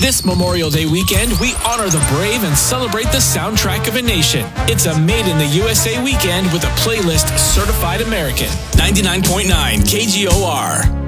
This Memorial Day weekend, we honor the brave and celebrate the soundtrack of a nation. It's a Made in the USA weekend with a playlist certified American. 99.9 KGOR.